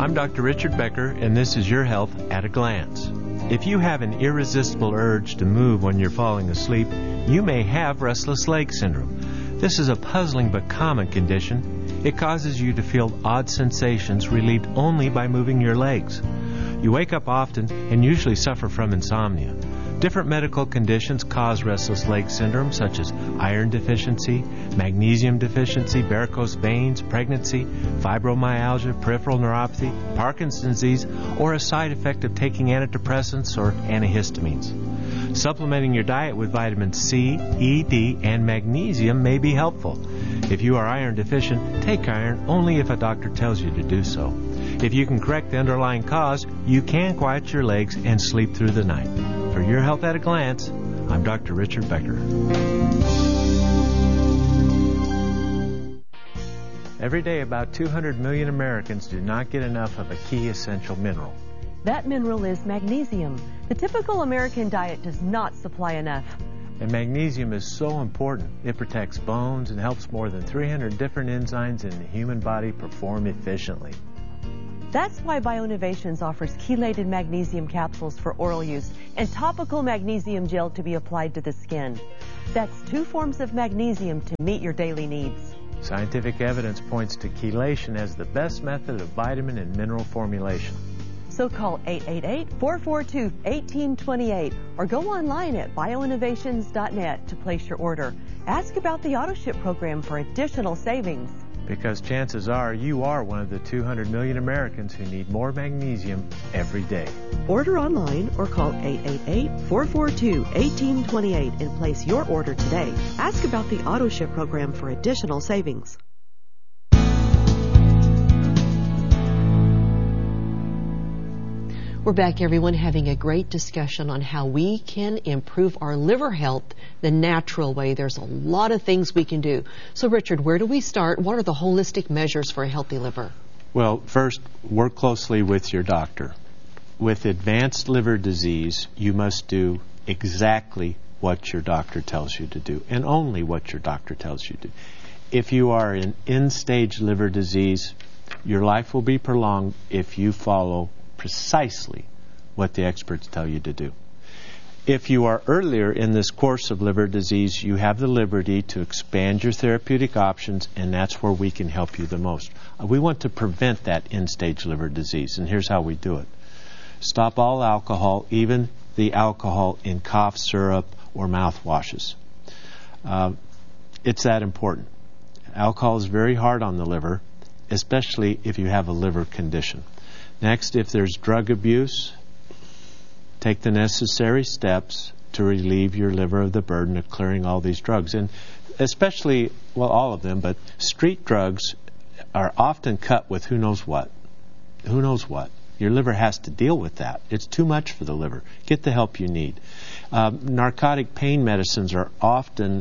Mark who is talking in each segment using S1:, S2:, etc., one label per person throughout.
S1: I'm Dr. Richard Becker, and this is Your Health at a Glance. If you have an irresistible urge to move when you're falling asleep, you may have restless leg syndrome. This is a puzzling but common condition. It causes you to feel odd sensations relieved only by moving your legs. You wake up often and usually suffer from insomnia. Different medical conditions cause restless leg syndrome, such as iron deficiency, magnesium deficiency, varicose veins, pregnancy, fibromyalgia, peripheral neuropathy, Parkinson's disease, or a side effect of taking antidepressants or antihistamines. Supplementing your diet with vitamins C, E, D, and magnesium may be helpful. If you are iron deficient, take iron only if a doctor tells you to do so. If you can correct the underlying cause, you can quiet your legs and sleep through the night. For Your Health at a Glance, I'm Dr. Richard Becker. Every day, about 200 million Americans do not get enough of a key essential mineral.
S2: That mineral is magnesium. The typical American diet does not supply enough.
S1: And magnesium is so important. It protects bones and helps more than 300 different enzymes in the human body perform efficiently.
S2: That's why BioInnovations offers chelated magnesium capsules for oral use and topical magnesium gel to be applied to the skin. That's 2 forms of magnesium to meet your daily needs.
S1: Scientific evidence points to chelation as the best method of vitamin and mineral formulation.
S2: So call 888-442-1828 or go online at bioinnovations.net to place your order. Ask about the AutoShip program for additional savings.
S1: Because chances are you are one of the 200 million Americans who need more magnesium every day.
S2: Order online or call 888-442-1828 and place your order today. Ask about the AutoShip program for additional savings. We're back, everyone, having a great discussion on how we can improve our liver health the natural way. There's a lot of things we can do. So, Richard, where do we start? What are the holistic measures for a healthy liver?
S1: Well, first, work closely with your doctor. With advanced liver disease, you must do exactly what your doctor tells you to do, and only what your doctor tells you to do. If you are in end-stage liver disease, your life will be prolonged if you follow precisely what the experts tell you to do. If you are earlier in this course of liver disease, you have the liberty to expand your therapeutic options, and that's where we can help you the most. We want to prevent that end-stage liver disease, and here's how we do it. Stop all alcohol, even the alcohol in cough syrup or mouthwashes. It's that important. Alcohol is very hard on the liver, especially if you have a liver condition. Next, if there's drug abuse, take the necessary steps to relieve your liver of the burden of clearing all these drugs. And especially, well, all of them, but street drugs are often cut with who knows what. Who knows what? Your liver has to deal with that. It's too much for the liver. Get the help you need. Narcotic pain medicines are often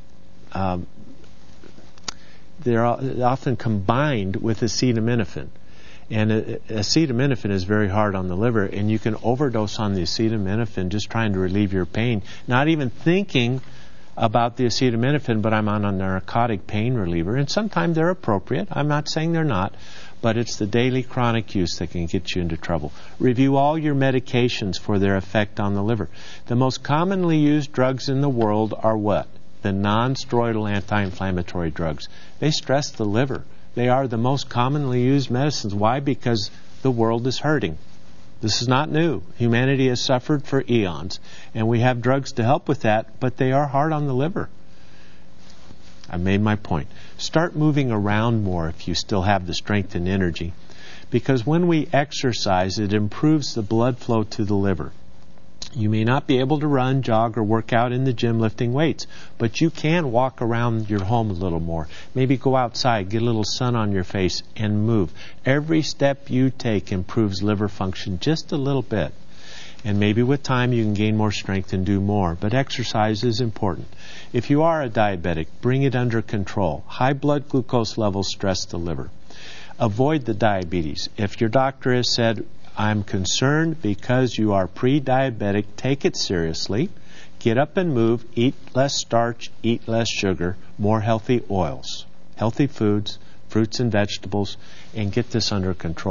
S1: they're often combined with acetaminophen. And acetaminophen is very hard on the liver, and you can overdose on the acetaminophen just trying to relieve your pain, not even thinking about the acetaminophen, but I'm on a narcotic pain reliever. And sometimes they're appropriate. I'm not saying they're not, but it's the daily chronic use that can get you into trouble. Review all your medications for their effect on the liver. The most commonly used drugs in the world are what? The non-steroidal anti-inflammatory drugs. They stress the liver. They are the most commonly used medicines. Why? Because the world is hurting. This is not new. Humanity has suffered for eons, and we have drugs to help with that, but they are hard on the liver. I made my point. Start moving around more if you still have the strength and energy, because when we exercise, it improves the blood flow to the liver. You may not be able to run, jog, or work out in the gym lifting weights, but you can walk around your home a little more. Maybe go outside, get a little sun on your face, and move. Every step you take improves liver function just a little bit. And maybe with time you can gain more strength and do more, but exercise is important. If you are a diabetic, bring it under control. High blood glucose levels stress the liver. Avoid the diabetes. If your doctor has said, I'm concerned because you are pre-diabetic, take it seriously. Get up and move. Eat less starch. Eat less sugar. More healthy oils. Healthy foods, fruits and vegetables, and get this under control.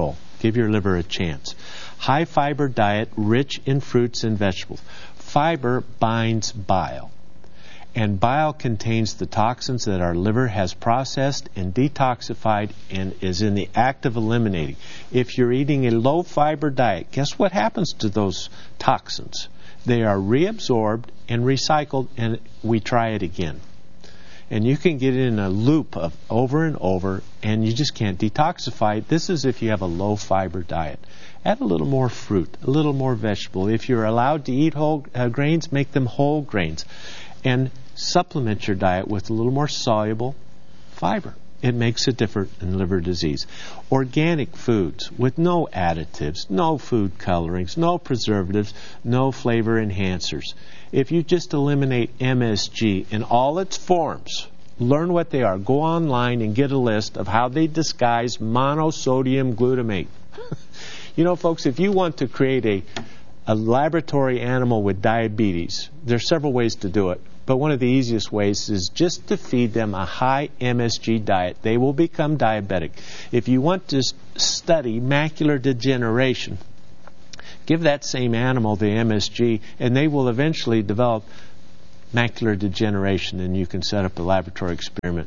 S1: Give your liver a chance. High fiber diet, rich in fruits and vegetables. Fiber binds bile. And bile contains the toxins that our liver has processed and detoxified and is in the act of eliminating. If you're eating a low-fiber diet, guess what happens to those toxins? They are reabsorbed and recycled, and we try it again. And you can get in a loop of over and over, and you just can't detoxify. This is if you have a low-fiber diet. Add a little more fruit, a little more vegetable. If you're allowed to eat whole grains, make them whole grains. And supplement your diet with a little more soluble fiber. It makes a difference in liver disease. Organic foods with no additives, no food colorings, no preservatives, no flavor enhancers. If you just eliminate MSG in all its forms, learn what they are. Go online and get a list of how they disguise monosodium glutamate. You know, folks, if you want to create a laboratory animal with diabetes, there's several ways to do it. But one of the easiest ways is just to feed them a high MSG diet. They will become diabetic. If you want to study macular degeneration, give that same animal the MSG, and they will eventually develop macular degeneration, and you can set up a laboratory experiment.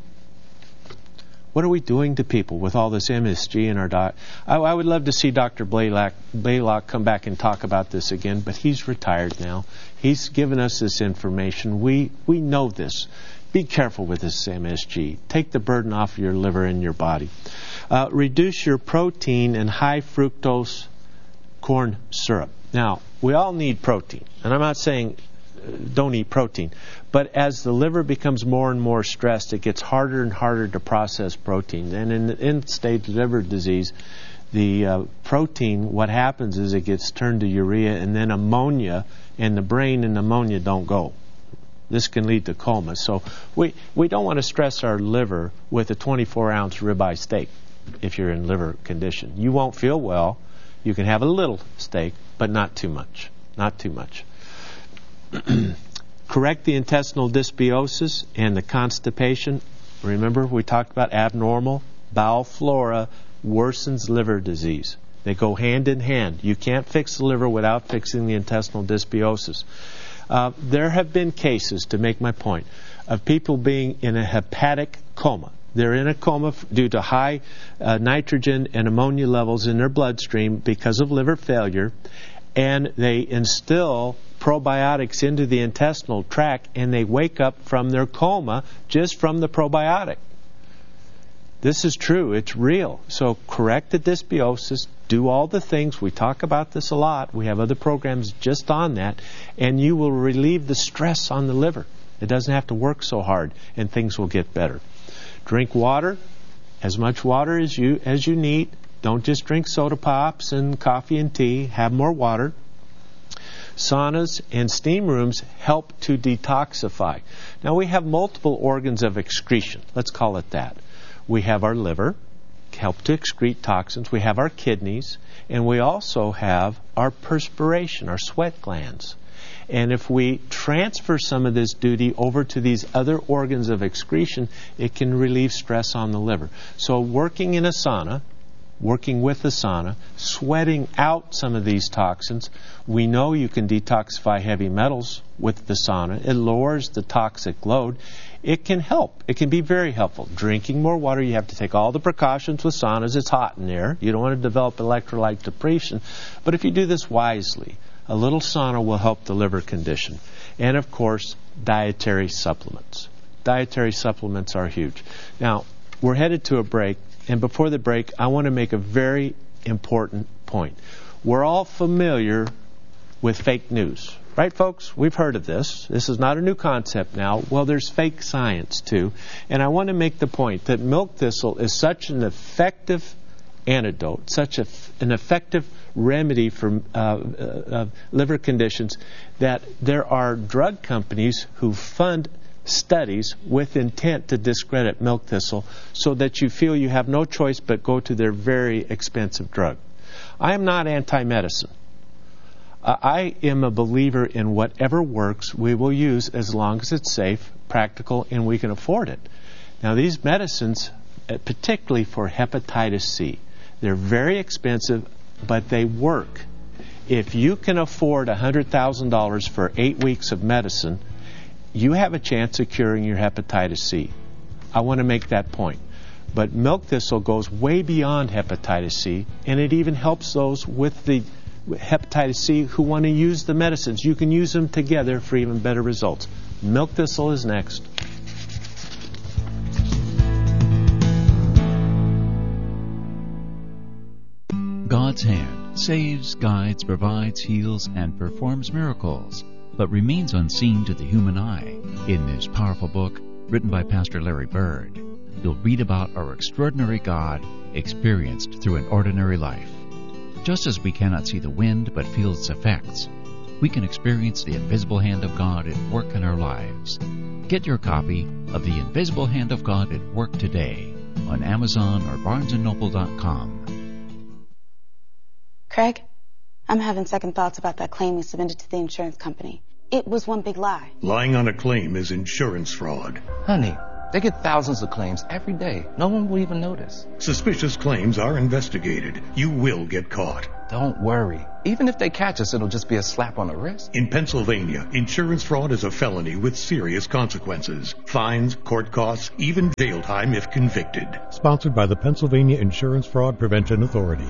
S1: What are we doing to people with all this MSG in our diet? I would love to see Dr. Blaylock come back and talk about this again, but he's retired now. He's given us this information. We know this. Be careful with this MSG. Take the burden off your liver and your body. Reduce your protein and high fructose corn syrup. Now, we all need protein, and I'm not saying don't eat protein. But as the liver becomes more and more stressed, it gets harder and harder to process protein. And in end-stage liver disease, the protein, what happens is it gets turned to urea and then ammonia, and the brain and ammonia don't go. This can lead to coma. So we don't want to stress our liver with a 24-ounce ribeye steak if you're in liver condition. You won't feel well. You can have a little steak, but not too much. Not too much. Correct the intestinal dysbiosis and the constipation. Remember, we talked about abnormal bowel flora worsens liver disease. They go hand in hand. You can't fix the liver without fixing the intestinal dysbiosis. There have been cases, to make my point, of people being in a hepatic coma. They're in a coma due to high nitrogen and ammonia levels in their bloodstream because of liver failure, and they instill probiotics into the intestinal tract, and they wake up from their coma just from the probiotic. This is true. It's real. So correct the dysbiosis. Do all the things. We talk about this a lot. We have other programs just on that. And you will relieve the stress on the liver. It doesn't have to work so hard, and things will get better. Drink water, as much water as you need. Don't just drink soda pops and coffee and tea. Have more water. Saunas and steam rooms help to detoxify. Now, we have multiple organs of excretion. Let's call it that. We have our liver, help to excrete toxins. We have our kidneys, and we also have our perspiration, our sweat glands. And if we transfer some of this duty over to these other organs of excretion, it can relieve stress on the liver. So working in a sauna, working with the sauna, sweating out some of these toxins, we know you can detoxify heavy metals with the sauna. It lowers the toxic load. It can help. It can be very helpful. Drinking more water, you have to take all the precautions with saunas. It's hot in there. You don't want to develop electrolyte depletion. But if you do this wisely, a little sauna will help the liver condition. And, of course, dietary supplements. Dietary supplements are huge. Now, we're headed to a break. And before the break, I want to make a very important point. We're all familiar with fake news. Right, folks? We've heard of this. This is not a new concept now. Well, there's fake science, too. And I want to make the point that milk thistle is such an effective antidote, such an effective remedy for liver conditions, that there are drug companies who fund studies with intent to discredit milk thistle so that you feel you have no choice but go to their very expensive drug. I am not anti-medicine. I am a believer in whatever works we will use as long as it's safe, practical, and we can afford it. Now, these medicines, particularly for hepatitis C, They're very expensive, but they work. If you can afford $100,000 for 8 weeks of medicine, you have a chance of curing your hepatitis C. I want to make that point. But milk thistle goes way beyond hepatitis C, and it even helps those with the hepatitis C who want to use the medicines. You can use them together for even better results. Milk thistle is next.
S3: God's hand saves, guides, provides, heals, and performs miracles, but remains unseen to the human eye. In this powerful book, written by Pastor Larry Bird, you'll read about our extraordinary God experienced through an ordinary life. Just as we cannot see the wind but feel its effects, we can experience the invisible hand of God at work in our lives. Get your copy of The Invisible Hand of God at Work today on Amazon or BarnesandNoble.com.
S4: Craig, I'm having second thoughts about that claim you submitted to the insurance company. It was one big lie.
S5: Lying on a claim is insurance fraud.
S6: Honey, they get thousands of claims every day. No one will even notice.
S5: Suspicious claims are investigated. You will get caught.
S6: Don't worry. Even if they catch us, it'll just be a slap on the wrist.
S5: In Pennsylvania, insurance fraud is a felony with serious consequences. Fines, court costs, even jail time if convicted.
S7: Sponsored by the Pennsylvania Insurance Fraud Prevention Authority.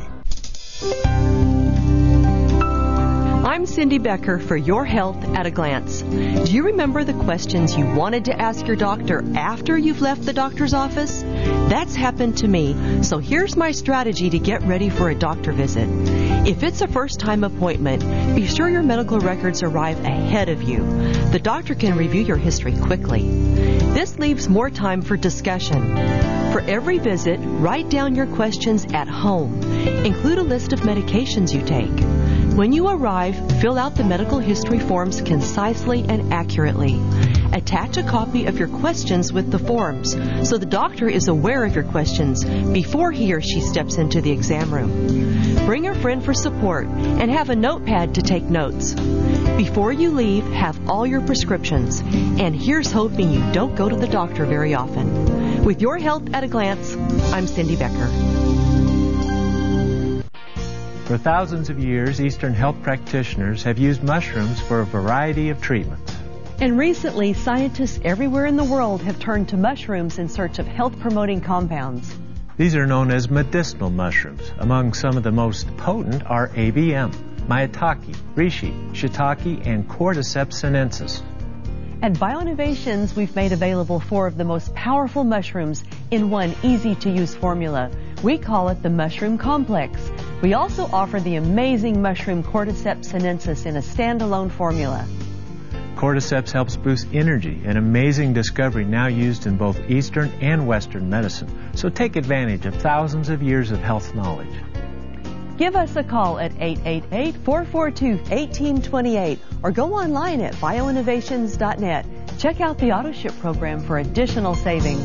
S2: I'm Cindy Becker for Your Health at a Glance. Do you remember the questions you wanted to ask your doctor after you've left the doctor's office? That's happened to me, so here's my strategy to get ready for a doctor visit. If it's a first-time appointment, be sure your medical records arrive ahead of you. The doctor can review your history quickly. This leaves more time for discussion. For every visit, write down your questions at home. Include a list of medications you take. When you arrive, fill out the medical history forms concisely and accurately. Attach a copy of your questions with the forms so the doctor is aware of your questions before he or she steps into the exam room. Bring a friend for support and have a notepad to take notes. Before you leave, have all your prescriptions. And here's hoping you don't go to the doctor very often. With Your Health at a Glance, I'm Cindy Becker.
S1: For thousands of years, Eastern health practitioners have used mushrooms for a variety of treatments.
S2: And recently, scientists everywhere in the world have turned to mushrooms in search of health-promoting compounds.
S1: These are known as medicinal mushrooms. Among some of the most potent are ABM, maitake, reishi, shiitake, and cordyceps sinensis.
S2: At BioInnovations, we've made available 4 of the most powerful mushrooms in one easy-to-use formula. We call it the Mushroom Complex. We also offer the amazing mushroom Cordyceps sinensis in a standalone formula.
S1: Cordyceps helps boost energy, an amazing discovery now used in both Eastern and Western medicine. So take advantage of thousands of years of health knowledge.
S2: Give us a call at 888-442-1828 or go online at bioinnovations.net. Check out the AutoShip program for additional savings.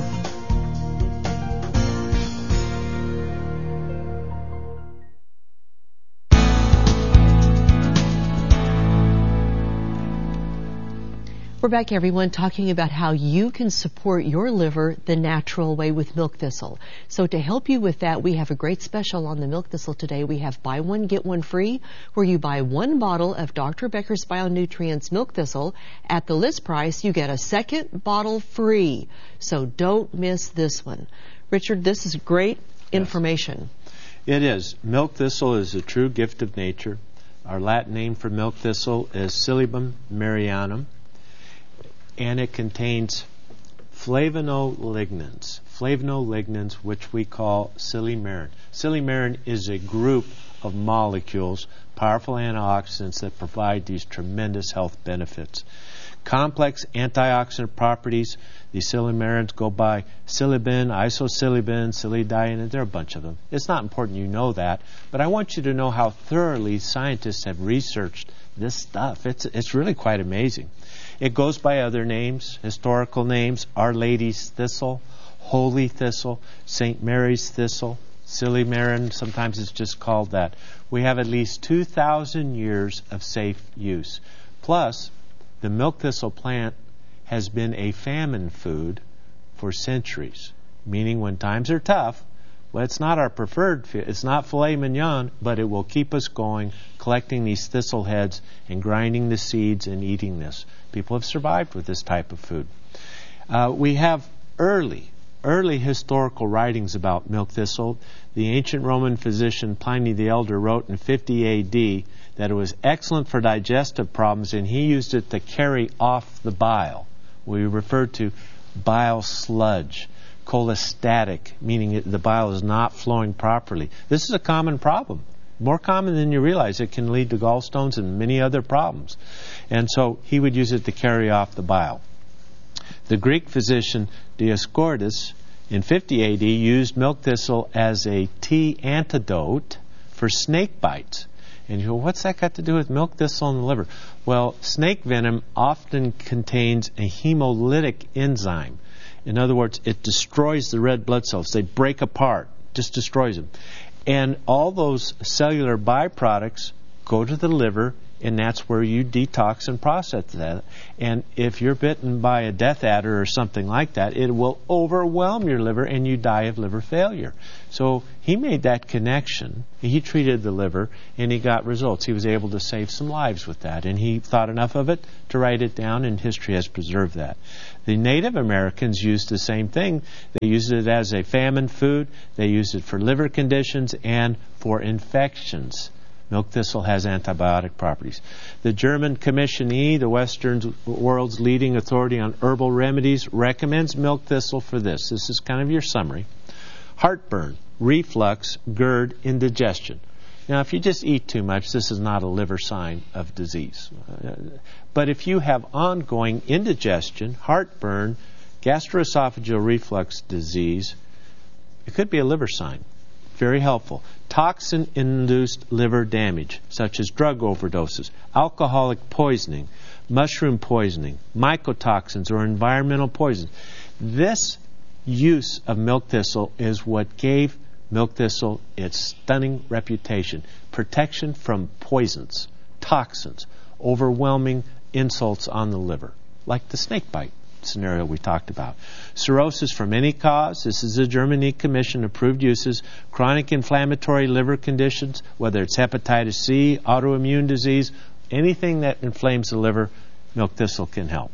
S2: We're back, everyone, talking about how you can support your liver the natural way with milk thistle. So to help you with that, we have a great special on the milk thistle today. We have buy one, get one free, where you buy 1 bottle of Dr. Becker's BioNutrients milk thistle. At the list price, you get a second bottle free. So don't miss this one. Richard, this is great information.
S1: It is. Milk thistle is a true gift of nature. Our Latin name for milk thistle is Silybum marianum. And it contains flavonolignans, which we call silymarin. Silymarin is a group of molecules, powerful antioxidants that provide these tremendous health benefits. Complex antioxidant properties, these silymarins go by silibin, isosilibin, silidine, and there are a bunch of them. It's not important you know that, but I want you to know how thoroughly scientists have researched this stuff. It's really quite amazing. It goes by other names, historical names: Our Lady's thistle, Holy thistle, St. Mary's thistle, silymarin. Sometimes it's just called that. We have at least 2,000 years of safe use. Plus, the milk thistle plant has been a famine food for centuries, meaning when times are tough, Well, it's not our preferred food. It's not filet mignon, but it will keep us going, collecting these thistle heads and grinding the seeds and eating this. People have survived with this type of food. We have early historical writings about milk thistle. The ancient Roman physician Pliny the Elder wrote in 50 A.D. that it was excellent for digestive problems, and he used it to carry off the bile. We refer to bile sludge. Cholestatic, meaning the bile is not flowing properly. This is a common problem, more common than you realize. It can lead to gallstones and many other problems. And so he would use it to carry off the bile. The Greek physician Dioscorides in 50 AD used milk thistle as a tea antidote for snake bites. And you go, what's that got to do with milk thistle and the liver? Well, snake venom often contains a hemolytic enzyme. In other words, it destroys the red blood cells. They break apart, just destroys them. And all those cellular byproducts go to the liver, and that's where you detox and process that. And if you're bitten by a death adder or something like that, it will overwhelm your liver and you die of liver failure. So he made that connection. He treated the liver and he got results. He was able to save some lives with that. And he thought enough of it to write it down, and history has preserved that. The Native Americans used the same thing. They used it as a famine food. They used it for liver conditions and for infections. Milk thistle has antibiotic properties. The German Commissionee, the Western world's leading authority on herbal remedies, recommends milk thistle for this. This is kind of your summary. Heartburn, reflux, GERD, indigestion. Now, if you just eat too much, this is not a liver sign of disease. But if you have ongoing indigestion, heartburn, gastroesophageal reflux disease, it could be a liver sign. Very helpful. Toxin-induced liver damage, such as drug overdoses, alcoholic poisoning, mushroom poisoning, mycotoxins, or environmental poisons. This use of milk thistle is what gave milk thistle its stunning reputation. Protection from poisons, toxins, overwhelming insults on the liver, like the snake bite scenario we talked about. Cirrhosis from any cause. This is a German Commission approved uses. Chronic inflammatory liver conditions, whether it's hepatitis C, autoimmune disease, anything that inflames the liver, milk thistle can help.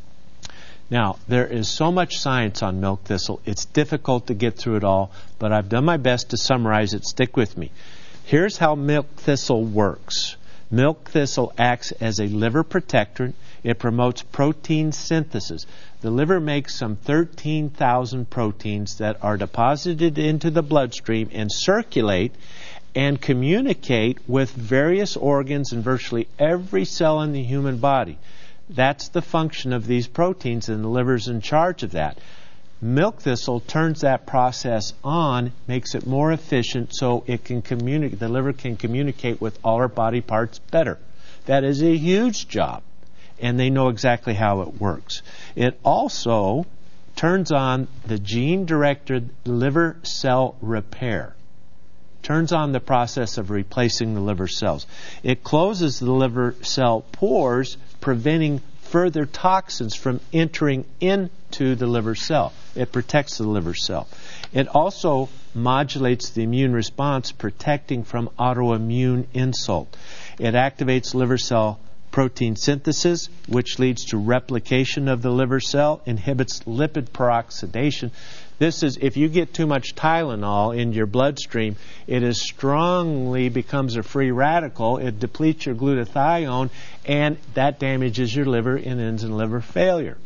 S1: Now, there is so much science on milk thistle, it's difficult to get through it all, but I've done my best to summarize it. Stick with me. Here's how milk thistle works. Milk thistle acts as a liver protectant. It promotes protein synthesis. The liver makes some 13,000 proteins that are deposited into the bloodstream and circulate and communicate with various organs and virtually every cell in the human body. That's the function of these proteins, and the liver's in charge of that. Milk thistle turns that process on, makes it more efficient so it can communicate. The liver can communicate with all our body parts better. That is a huge job, and they know exactly how it works. It also turns on the gene-directed liver cell repair. Turns on the process of replacing the liver cells. It closes the liver cell pores, preventing further toxins from entering into the liver cell. It protects the liver cell. It also modulates the immune response, protecting from autoimmune insult. It activates liver cell protein synthesis, which leads to replication of the liver cell, inhibits lipid peroxidation. This is, if you get too much Tylenol in your bloodstream, it is strongly becomes a free radical. It depletes your glutathione, and that damages your liver and ends in liver failure.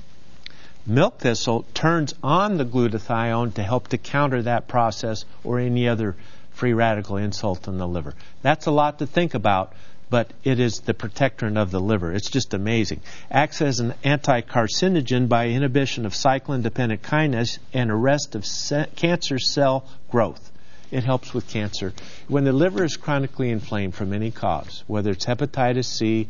S1: Milk thistle turns on the glutathione to help to counter that process or any other free radical insult in the liver. That's a lot to think about, but it is the protectorant of the liver. It's just amazing. Acts as an anti-carcinogen by inhibition of cyclin-dependent kinase and arrest of cancer cell growth. It helps with cancer. When the liver is chronically inflamed from any cause, whether it's hepatitis C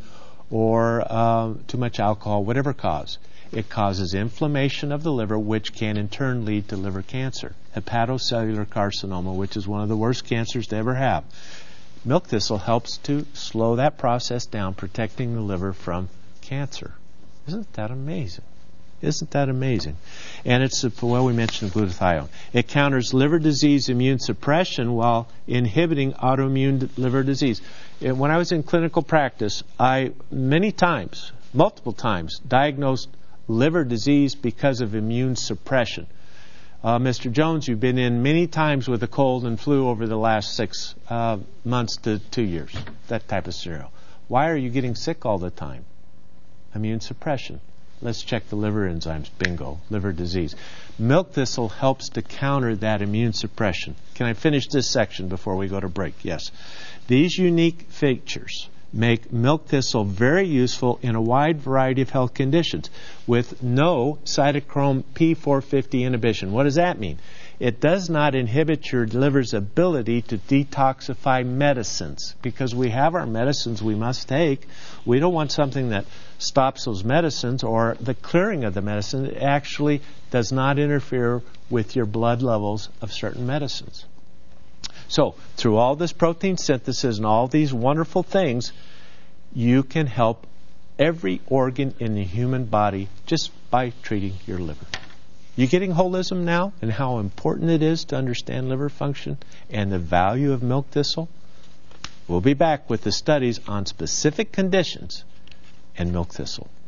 S1: or too much alcohol, whatever cause, it causes inflammation of the liver, which can in turn lead to liver cancer. Hepatocellular carcinoma, which is one of the worst cancers to ever have. Milk thistle helps to slow that process down, protecting the liver from cancer. Isn't that amazing? Isn't that amazing? And it's, well, we mentioned glutathione. It counters liver disease immune suppression while inhibiting autoimmune liver disease. When I was in clinical practice, I multiple times, diagnosed liver disease because of immune suppression. Mr. Jones, you've been in many times with a cold and flu over the last 6 months to 2 years, that type of scenario. Why are you getting sick all the time? Immune suppression. Let's check the liver enzymes. Bingo, liver disease. Milk thistle helps to counter that immune suppression. Can I finish this section before we go to break? Yes. These unique features make milk thistle very useful in a wide variety of health conditions with no cytochrome P450 inhibition. What does that mean? It does not inhibit your liver's ability to detoxify medicines, because we have our medicines we must take. We don't want something that stops those medicines or the clearing of the medicine. It actually does not interfere with your blood levels of certain medicines. So, through all this protein synthesis and all these wonderful things, you can help every organ in the human body just by treating your liver. You getting holism now and how important it is to understand liver function and the value of milk thistle? We'll be back with the studies on specific conditions and milk thistle.